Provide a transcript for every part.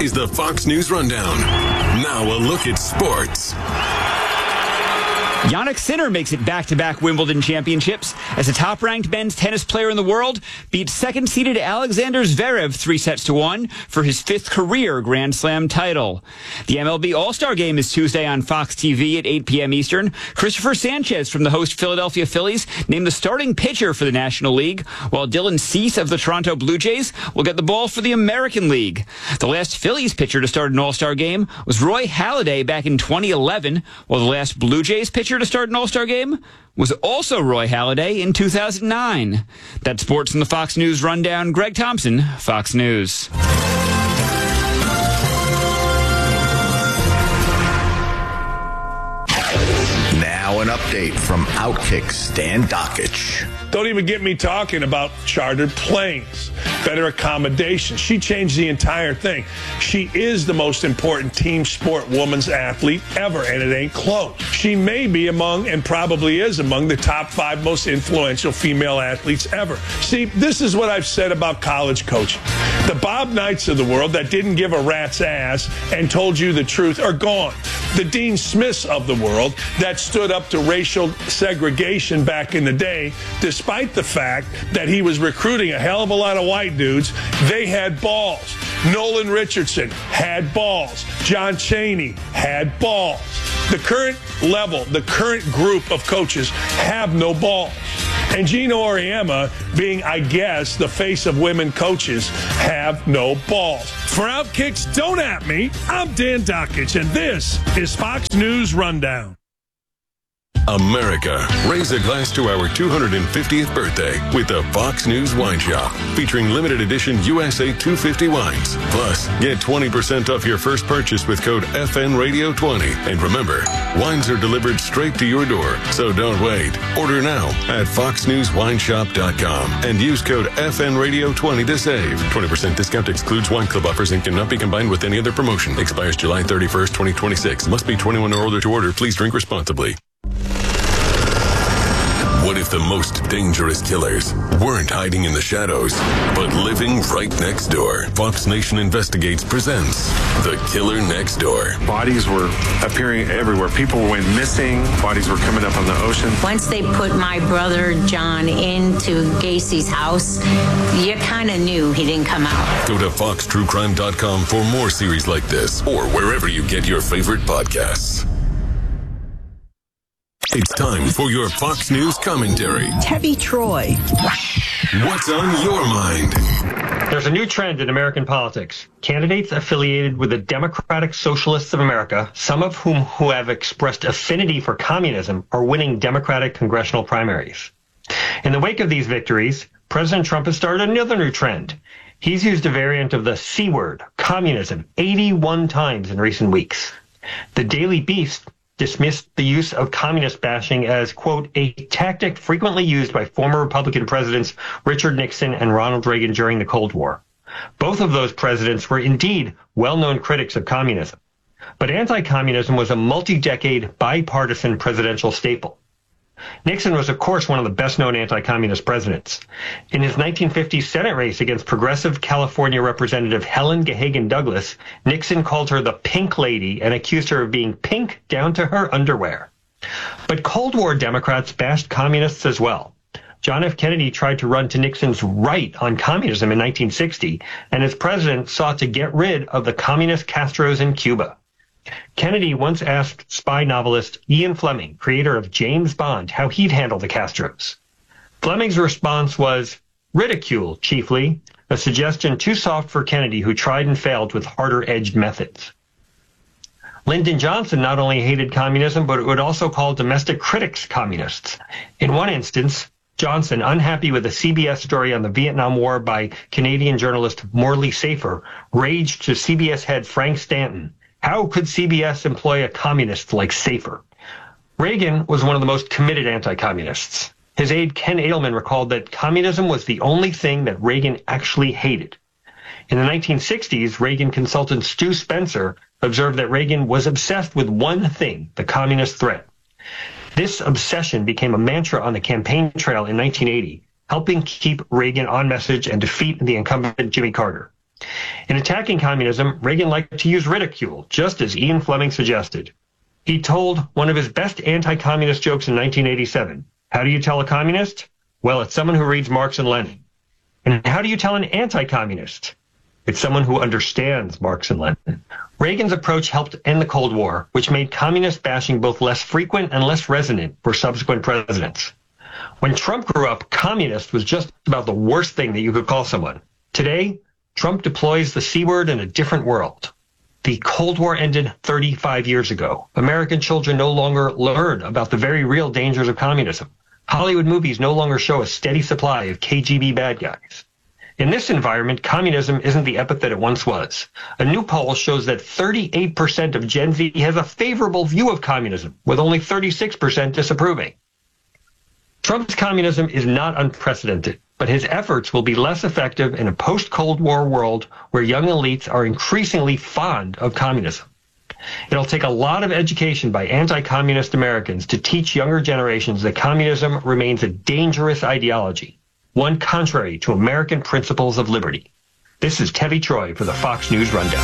is the Fox News Rundown. Now a look at sports. Jannik Sinner makes it back-to-back Wimbledon championships as the top-ranked men's tennis player in the world beats second-seeded Alexander Zverev 3-1 for his fifth career Grand Slam title. The MLB All-Star Game is Tuesday on Fox TV at 8 p.m. Eastern. Christopher Sanchez from the host Philadelphia Phillies named the starting pitcher for the National League, while Dylan Cease of the Toronto Blue Jays will get the ball for the American League. The last Phillies pitcher to start an All-Star Game was Roy Halladay back in 2011, while the last Blue Jays pitcher to start an All-Star Game was also Roy Halladay in 2009. That's sports in the Fox News Rundown. Greg Thompson, Fox News. Now an update from Outkick Stan Dakich. Don't even get me talking about chartered planes, better accommodation. She changed the entire thing. She is the most important team sport women's athlete ever, and it ain't close. She may be among, and probably is among, the top 5 most influential female athletes ever. See, this is what I've said about college coaching. The Bob Knights of the world that didn't give a rat's ass and told you the truth are gone. The Dean Smiths of the world that stood up to racial segregation back in the day, despite the fact that he was recruiting a hell of a lot of white dudes, they had balls. Nolan Richardson had balls. John Chaney had balls. The current level, the current group of coaches have no balls. And Gino Auriemma, being, I guess, the face of women coaches, have no balls. For Outkick's Don't At Me, I'm Dan Dakich, and this is Fox News Rundown. America, raise a glass to our 250th birthday with the Fox News Wine Shop, featuring limited edition USA 250 wines. Plus, get 20% off your first purchase with code FNRadio20. And remember, wines are delivered straight to your door, so don't wait. Order now at foxnewswineshop.com and use code FNRadio20 to save. 20% discount excludes wine club offers and cannot be combined with any other promotion. Expires July 31st, 2026. Must be 21 or older to order. Please drink responsibly. What if the most dangerous killers weren't hiding in the shadows, but living right next door? Fox Nation Investigates presents The Killer Next Door. Bodies were appearing everywhere. People went missing. Bodies were coming up on the ocean. Once they put my brother John into Gacy's house, you kind of knew he didn't come out. Go to foxtruecrime.com for more series like this, or wherever you get your favorite podcasts. It's time for your Fox News commentary. Tebby Troy. What's on your mind? There's a new trend in American politics. Candidates affiliated with the Democratic Socialists of America, some of whom who have expressed affinity for communism, are winning Democratic congressional primaries. In the wake of these victories, President Trump has started another new trend. He's used a variant of the C word, communism, 81 times in recent weeks. The Daily Beast dismissed the use of communist bashing as, quote, a tactic frequently used by former Republican presidents Richard Nixon and Ronald Reagan during the Cold War. Both of those presidents were indeed well-known critics of communism. But anti-communism was a multi-decade bipartisan presidential staple. Nixon was, of course, one of the best-known anti-communist presidents. In his 1950 Senate race against progressive California Representative Helen Gahagan Douglas, Nixon called her the Pink Lady and accused her of being pink down to her underwear. But Cold War Democrats bashed communists as well. John F. Kennedy tried to run to Nixon's right on communism in 1960, and as president sought to get rid of the communist Castros in Cuba. Kennedy once asked spy novelist Ian Fleming, creator of James Bond, how he'd handle the Castros. Fleming's response was ridicule, chiefly, a suggestion too soft for Kennedy, who tried and failed with harder-edged methods. Lyndon Johnson not only hated communism, but would also call domestic critics communists. In one instance, Johnson, unhappy with a CBS story on the Vietnam War by Canadian journalist Morley Safer, raged to CBS head Frank Stanton. How could CBS employ a communist like Safer? Reagan was one of the most committed anti-communists. His aide Ken Edelman recalled that communism was the only thing that Reagan actually hated. In the 1960s, Reagan consultant Stu Spencer observed that Reagan was obsessed with one thing, the communist threat. This obsession became a mantra on the campaign trail in 1980, helping keep Reagan on message and defeat the incumbent Jimmy Carter. In attacking communism, Reagan liked to use ridicule, just as Ian Fleming suggested. He told one of his best anti-communist jokes in 1987. How do you tell a communist? Well, it's someone who reads Marx and Lenin. And how do you tell an anti-communist? It's someone who understands Marx and Lenin. Reagan's approach helped end the Cold War, which made communist bashing both less frequent and less resonant for subsequent presidents. When Trump grew up, communist was just about the worst thing that you could call someone. Today, Trump deploys the C word in a different world. The Cold War ended 35 years ago. American children no longer learn about the very real dangers of communism. Hollywood movies no longer show a steady supply of KGB bad guys. In this environment, communism isn't the epithet it once was. A new poll shows that 38% of Gen Z has a favorable view of communism, with only 36% disapproving. Trump's communism is not unprecedented, but his efforts will be less effective in a post-Cold War world where young elites are increasingly fond of communism. It'll take a lot of education by anti-communist Americans to teach younger generations that communism remains a dangerous ideology, one contrary to American principles of liberty. This is Tevi Troy for the Fox News Rundown.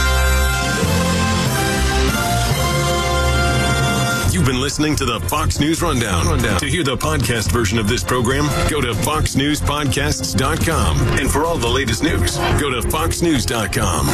You've been listening to the Fox News Rundown. To hear the podcast version of this program, go to foxnewspodcasts.com. And for all the latest news, go to foxnews.com.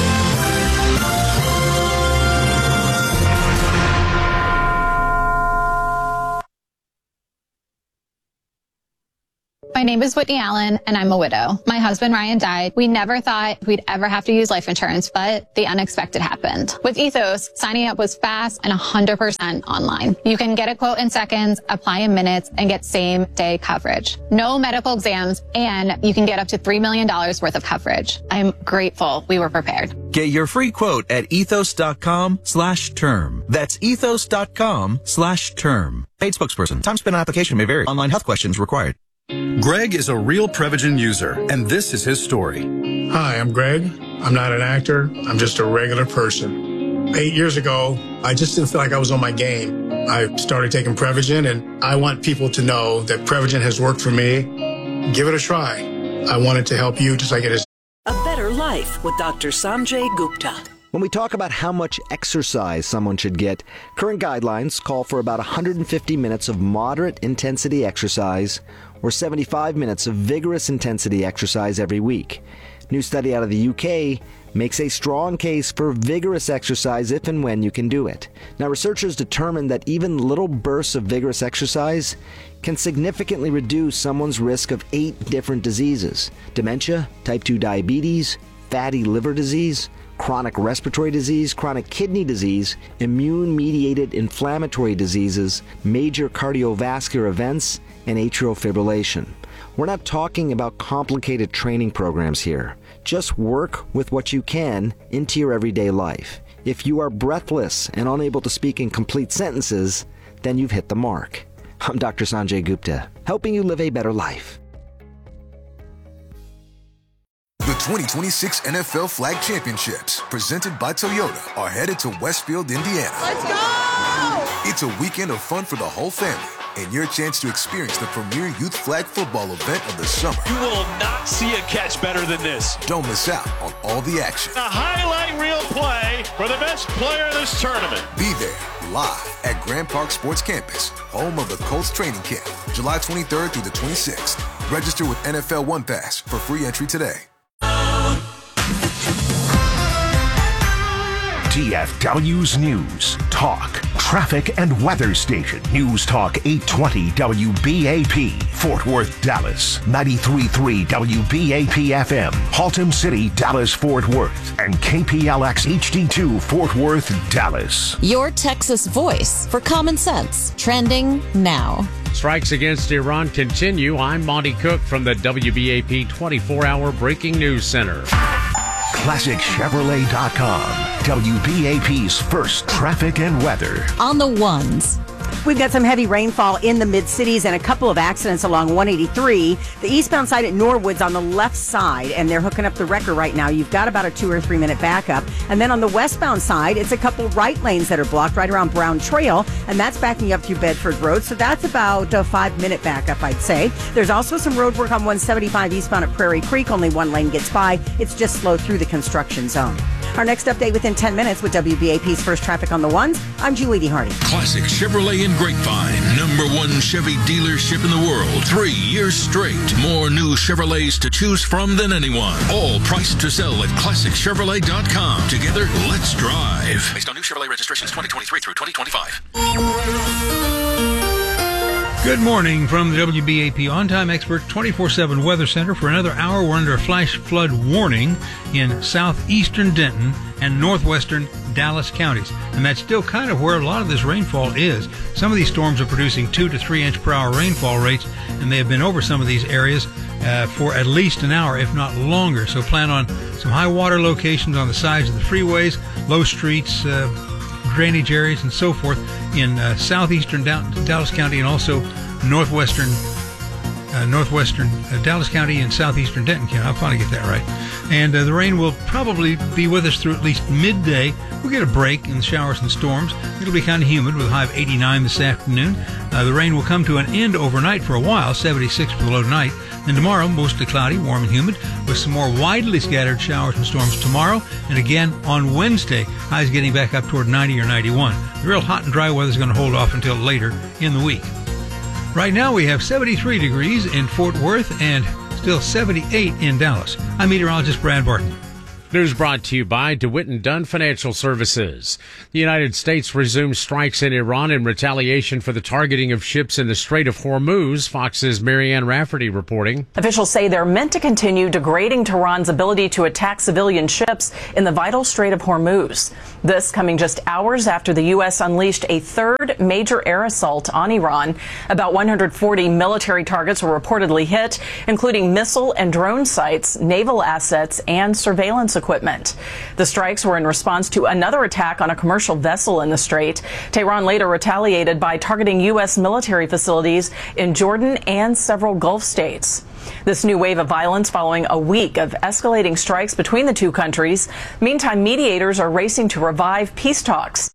My name is Whitney Allen, and I'm a widow. My husband, Ryan, died. We never thought we'd ever have to use life insurance, but the unexpected happened. With Ethos, signing up was fast and 100% online. You can get a quote in seconds, apply in minutes, and get same-day coverage. No medical exams, and you can get up to $3 million worth of coverage. I'm grateful we were prepared. Get your free quote at ethos.com/term. That's ethos.com/term. Paid spokesperson. Time spent on application may vary. Online health questions required. Greg is a real Prevagen user, and this is his story. Hi, I'm Greg. I'm not an actor. I'm just a regular person. 8 years ago, I just didn't feel like I was on my game. I started taking Prevagen, and I want people to know that Prevagen has worked for me. Give it a try. I wanted to help you just like it is. A Better Life with Dr. Sanjay Gupta. When we talk about how much exercise someone should get, current guidelines call for about 150 minutes of moderate intensity exercise or 75 minutes of vigorous intensity exercise every week. New study out of the UK makes a strong case for vigorous exercise if and when you can do it. Now, researchers determined that even little bursts of vigorous exercise can significantly reduce someone's risk of 8 different diseases: dementia, type 2 diabetes, fatty liver disease, chronic respiratory disease, chronic kidney disease, immune-mediated inflammatory diseases, major cardiovascular events, and atrial fibrillation. We're not talking about complicated training programs here. Just work with what you can into your everyday life. If you are breathless and unable to speak in complete sentences, then you've hit the mark. I'm Dr. Sanjay Gupta, helping you live a better life. The 2026 NFL Flag Championships, presented by Toyota, are headed to Westfield, Indiana. Let's go! It's a weekend of fun for the whole family, and your chance to experience the premier youth flag football event of the summer. You will not see a catch better than this. Don't miss out on all the action. A highlight reel play for the best player of this tournament. Be there, live at Grand Park Sports Campus, home of the Colts training camp, July 23rd through the 26th. Register with NFL One Pass for free entry today. DFW's News, Talk, Traffic and Weather Station. News Talk 820 WBAP, Fort Worth, Dallas. 93.3 WBAP FM, Haltom City, Dallas, Fort Worth. And KPLX HD2, Fort Worth, Dallas. Your Texas voice for common sense. Trending now. Strikes against Iran continue. I'm Monty Cook from the WBAP 24-hour Breaking News Center. ClassicChevrolet.com, WBAP's first traffic and weather. On the ones. We've got some heavy rainfall in the mid-cities and a couple of accidents along 183. The eastbound side at Norwood's on the left side, and they're hooking up the wrecker right now. You've got about a 2 or 3 minute backup. And then on the westbound side, it's a couple right lanes that are blocked right around Brown Trail, and that's backing up through Bedford Road. So that's about a 5 minute backup, I'd say. There's also some road work on 175 eastbound at Prairie Creek. Only one lane gets by. It's just slow through the construction zone. Our next update within 10 minutes with WBAP's First Traffic on the Ones. I'm Julie D. Hardy. Classic Chevrolet in Grapevine. #1 Chevy dealership in the world. 3 years straight. More new Chevrolets to choose from than anyone. All priced to sell at ClassicChevrolet.com. Together, let's drive. Based on new Chevrolet registrations 2023 through 2025. Good morning from the WBAP On-Time Expert 24/7 Weather Center. For another hour, we're under a flash flood warning in southeastern Denton and northwestern Dallas counties. And that's still kind of where a lot of this rainfall is. Some of these storms are producing 2 to 3 inch per hour rainfall rates, and they have been over some of these areas for at least an hour, if not longer. So plan on some high water locations on the sides of the freeways, low streets, drainage areas, and so forth in southeastern Dallas County and also northwestern Dallas County and southeastern Denton County. I'll finally get that right. And the rain will probably be with us through at least midday. We'll get a break in the showers and storms. It'll be kind of humid with a high of 89 this afternoon. The rain will come to an end overnight for a while, 76 for the low tonight. Then tomorrow, mostly cloudy, warm and humid, with some more widely scattered showers and storms tomorrow. And again on Wednesday, highs getting back up toward 90 or 91. The real hot and dry weather is going to hold off until later in the week. Right now we have 73 degrees in Fort Worth and still 78 in Dallas. I'm meteorologist Brad Barton. News brought to you by DeWitt & Dunn Financial Services. The United States resumes strikes in Iran in retaliation for the targeting of ships in the Strait of Hormuz. Fox's Marianne Rafferty reporting. Officials say they're meant to continue degrading Tehran's ability to attack civilian ships in the vital Strait of Hormuz. This coming just hours after the U.S. unleashed a third major air assault on Iran. About 140 military targets were reportedly hit, including missile and drone sites, naval assets, and surveillance equipment. The strikes were in response to another attack on a commercial vessel in the Strait. Tehran later retaliated by targeting U.S. military facilities in Jordan and several Gulf states. This new wave of violence following a week of escalating strikes between the two countries. Meantime, mediators are racing to revive peace talks.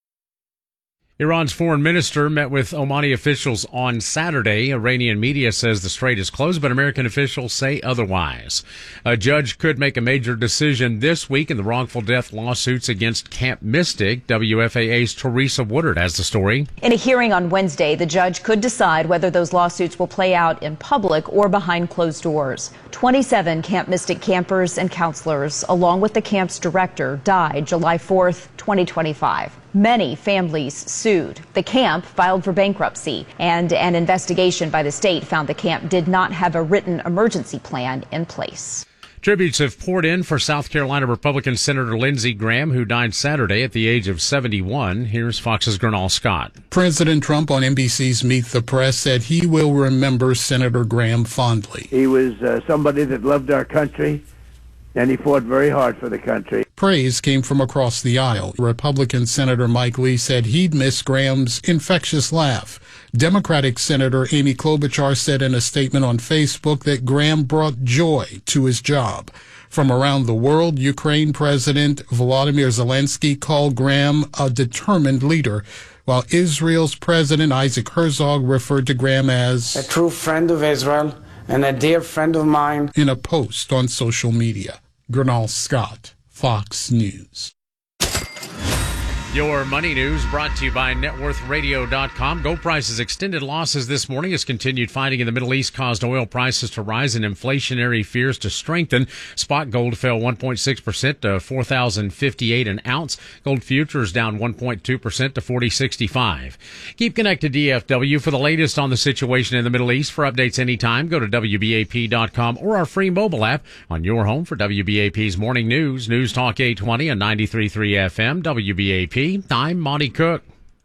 Iran's foreign minister met with Omani officials on Saturday. Iranian media says the strait is closed, but American officials say otherwise. A judge could make a major decision this week in the wrongful death lawsuits against Camp Mystic. WFAA's Teresa Woodard has the story. In a hearing on Wednesday, the judge could decide whether those lawsuits will play out in public or behind closed doors. 27 Camp Mystic campers and counselors, along with the camp's director, died July 4th, 2025. Many families sued. The camp filed for bankruptcy, and an investigation by the state found the camp did not have a written emergency plan in place. Tributes have poured in for South Carolina Republican Senator Lindsey Graham, who died Saturday at the age of 71. Here's Fox's Gernal Scott. President Trump on NBC's Meet the Press said he will remember Senator Graham fondly. He was somebody that loved our country, and he fought very hard for the country. Praise came from across the aisle. Republican Senator Mike Lee said he'd miss Graham's infectious laugh. Democratic Senator Amy Klobuchar said in a statement on Facebook that Graham brought joy to his job. From around the world, Ukraine President Volodymyr Zelensky called Graham a determined leader, while Israel's President Isaac Herzog referred to Graham as a true friend of Israel and a dear friend of mine. In a post on social media. Gernal Scott, Fox News. Your money news brought to you by NetWorthRadio.com. Gold prices extended losses this morning as continued fighting in the Middle East caused oil prices to rise and inflationary fears to strengthen. Spot gold fell 1.6% to $4,058 an ounce. Gold futures down 1.2% to $40.65. Keep connected to DFW for the latest on the situation in the Middle East. For updates anytime, go to WBAP.com or our free mobile app on your home for WBAP's morning news. News Talk 820 and 93.3 FM, WBAP. I'm Monty Cook.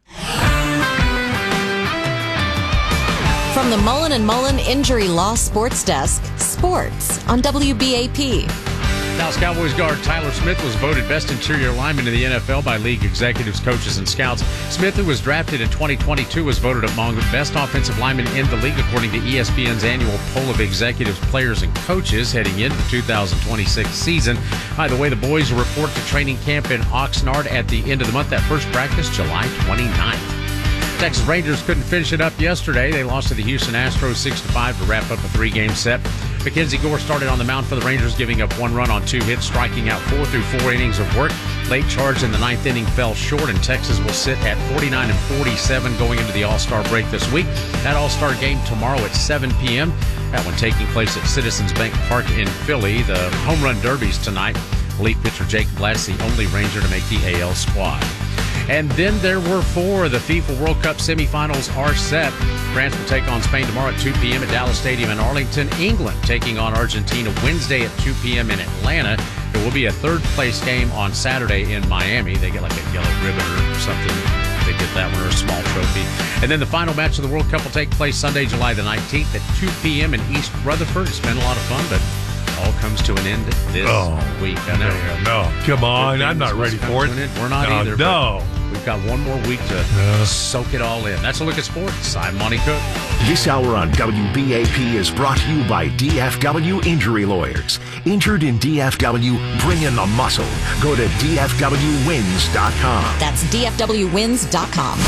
From the Mullen & Mullen Injury Law Sports Desk, sports on WBAP. Dallas Cowboys guard Tyler Smith was voted best interior lineman in the NFL by league executives, coaches, and scouts. Smith, who was drafted in 2022, was voted among the best offensive linemen in the league according to ESPN's annual poll of executives, players, and coaches heading into the 2026 season. By the way, the boys will report to training camp in Oxnard at the end of the month. That first practice, July 29th. Texas Rangers couldn't finish it up yesterday. They lost to the Houston Astros 6-5 to wrap up a 3-game set. Mackenzie Gore started on the mound for the Rangers, giving up 1 run on 2 hits, striking out 4 through 4 innings of work. Late charge in the 9th inning fell short, and Texas will sit at 49-47 going into the All-Star break this week. That All-Star game tomorrow at 7 p.m. That one taking place at Citizens Bank Park in Philly. The home run derbies tonight. Elite pitcher Jake Blatt's the only Ranger to make the AL squad. And then there were 4. The FIFA World Cup semifinals are set. France will take on Spain tomorrow at 2 p.m. at Dallas Stadium in Arlington. England taking on Argentina Wednesday at 2 p.m. in Atlanta. There will be a third-place game on Saturday in Miami. They get like a yellow ribbon or something. They get that one, or a small trophy. And then the final match of the World Cup will take place Sunday, July the 19th at 2 p.m. in East Rutherford. It's been a lot of fun, but all comes to an end this week. I know. No, come on. I'm not ready for it. We're not either. No. We've got one more week to soak it all in. That's a look at sports. I'm Monty Cook. This hour on WBAP is brought to you by DFW Injury Lawyers. Injured in DFW, bring in the muscle. Go to DFWWins.com. That's DFWWins.com.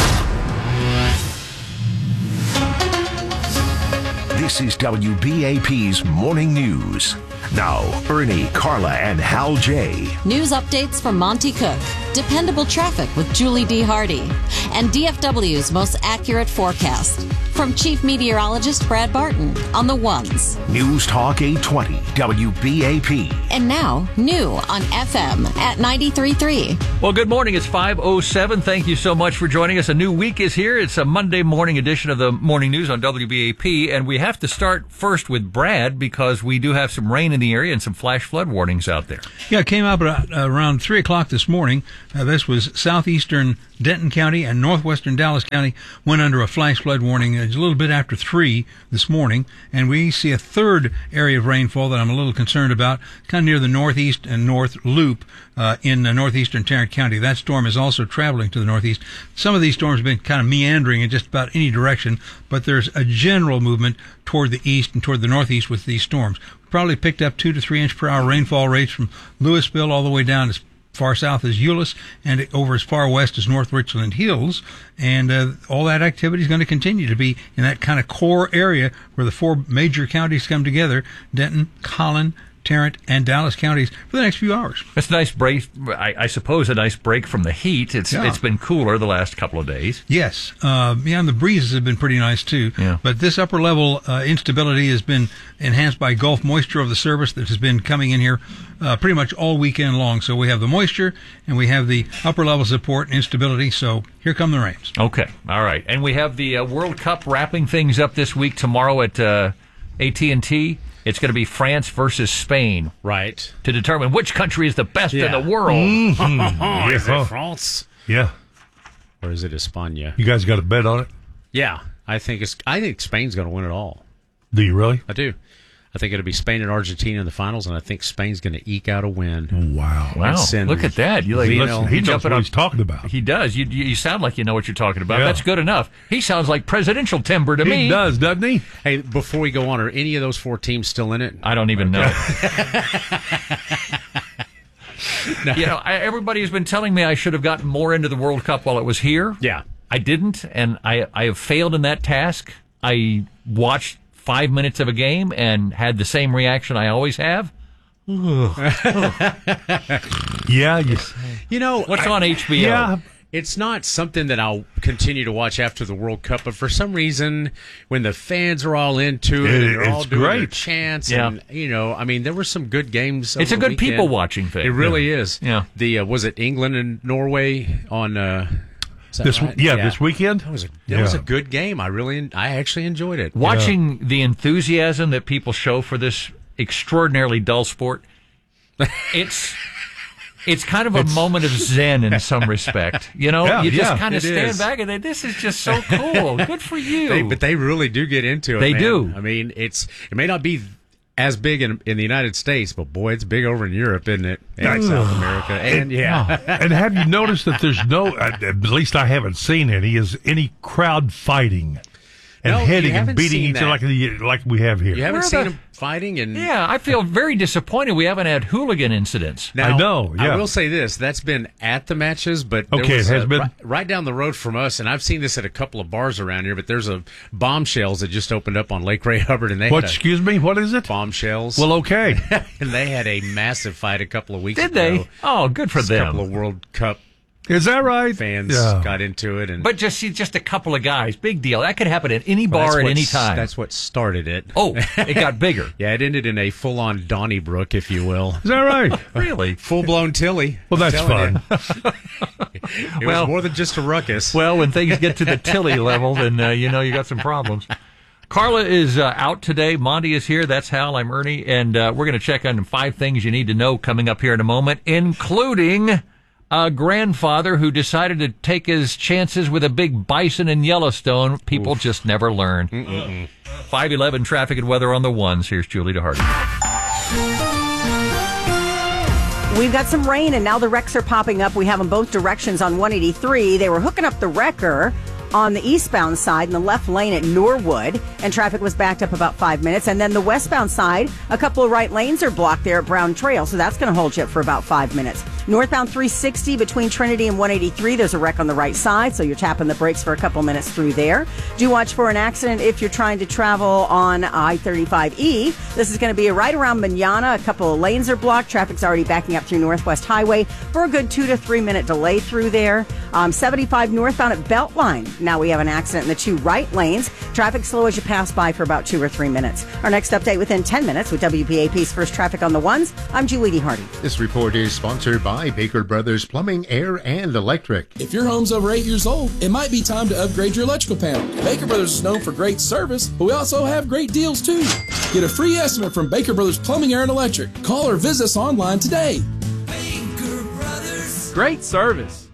This is WBAP's Morning News. Now, Ernie, Carla, and Hal J. News updates from Monty Cook, dependable traffic with Julie D. Hardy, and DFW's most accurate forecast. From Chief Meteorologist Brad Barton on the ones. News Talk 820, WBAP. And now, new on FM at 93.3. Well, good morning. It's 5:07. Thank you so much for joining us. A new week is here. It's a Monday morning edition of the Morning News on WBAP, and we have to start first with Brad because we do have some rain in the area and some flash flood warnings out there. Yeah, it came up around 3 o'clock this morning. This was southeastern Denton County and northwestern Dallas County went under a flash flood warning a little bit after 3 this morning, and we see a third area of rainfall that I'm a little concerned about, kind of near the northeast and north loop in northeastern Tarrant County. That storm is also traveling to the northeast. Some of these storms have been kind of meandering in just about any direction, but there's a general movement toward the east and toward the northeast with these storms. We probably picked up 2 to 3 inch per hour rainfall rates from Louisville all the way down as far south as Euless and over as far west as North Richland Hills. And all that activity is going to continue to be in that kind of core area where the 4 major counties come together, Denton, Collin, Tarrant, and Dallas counties for the next few hours. It's a nice break, I suppose, a nice break from the heat. It's been cooler the last couple of days. Yes. And the breezes have been pretty nice, too. Yeah. But this upper-level instability has been enhanced by Gulf moisture of the service that has been coming in here pretty much all weekend long. So we have the moisture, and we have the upper-level support and instability. So here come the rains. Okay. All right. And we have the World Cup wrapping things up this week tomorrow at AT&T. It's going to be France versus Spain. Right. To determine which country is the best in the world. Mm-hmm. Is it France? Yeah. Or is it España? You guys got a bet on it? Yeah. I think Spain's going to win it all. Do you really? I do. I think it'll be Spain and Argentina in the finals, and I think Spain's going to eke out a win. Wow. Look at that. He knows what he's talking about. He does. You sound like you know what you're talking about. Yeah. That's good enough. He sounds like presidential timber to me. He does, doesn't he? Hey, before we go on, are any of those 4 teams still in it? I don't even know. No. You know, everybody has been telling me I should have gotten more into the World Cup while it was here. Yeah. I didn't, and I have failed in that task. I watched 5 minutes of a game and had the same reaction I always have. Yeah. You know, what's on HBO? Yeah. It's not something that I'll continue to watch after the World Cup, but for some reason, when the fans are all into it, and they're all doing their chants, and I mean, there were some good games. It's a good weekend. people watching thing. It really is. Yeah. The was it England and Norway on? This weekend. That was a good game. I actually enjoyed it. Watching the enthusiasm that people show for this extraordinarily dull sport, it's kind of a moment of zen in some respect. You know, you just kind of stand back and think, this is just so cool. Good for you. But they really do get into it. They man. do. I mean, it may not be as big in the United States, but boy, it's big over in Europe, isn't it? And South America. And And have you noticed that there's no, at least I haven't seen any crowd fighting and hitting and beating each other like we have here? You haven't seen them fighting? Yeah, I feel very disappointed we haven't had hooligan incidents. Now, I know, yeah. I will say this, that's been at the matches, but it has been right down the road from us, and I've seen this at a couple of bars around here, but there's a Bombshells that just opened up on Lake Ray Hubbard, and they excuse me, what is it? Bombshells. Well, okay. And they had a massive fight a couple of weeks ago. Did they? Oh, good for them. A couple of World Cup Is that right? fans got into it. But just a couple of guys. Big deal. That could happen at any bar at any time. That's what started it. Oh, it got bigger. Yeah, it ended in a full-on Donnybrook, if you will. Is that right? Really? Full-blown Tilly. Well, that's fun. It was more than just a ruckus. Well, when things get to the Tilly level, then you got some problems. Carla is out today. Monty is here. That's Hal. I'm Ernie. And we're going to check on 5 things you need to know coming up here in a moment, including a grandfather who decided to take his chances with a big bison in Yellowstone. People just never learn. 5:11 traffic and weather on the ones. Here's Julie DeHardy. We've got some rain, and now the wrecks are popping up. We have them both directions on 183. They were hooking up the wrecker on the eastbound side in the left lane at Norwood, and traffic was backed up about 5 minutes. And then the westbound side, a couple of right lanes are blocked there at Brown Trail, so that's going to hold you up for about 5 minutes. Northbound 360 between Trinity and 183, there's a wreck on the right side, so you're tapping the brakes for a couple minutes through there. Do watch for an accident if you're trying to travel on I-35E. This is going to be right around Manana. A couple of lanes are blocked. Traffic's already backing up through Northwest Highway for a good 2 to 3 minute delay through there. 75 northbound at Beltline. Now we have an accident in the 2 right lanes. Traffic slow as you pass by for about 2 or 3 minutes. Our next update within 10 minutes with WBAP's First Traffic on the Ones. I'm Julie DeHardy. This report is sponsored by Baker Brothers Plumbing, Air, and Electric. If your home's over 8 years old, it might be time to upgrade your electrical panel. Baker Brothers is known for great service, but we also have great deals too. Get a free estimate from Baker Brothers Plumbing, Air, and Electric. Call or visit us online today. Baker Brothers. Great service.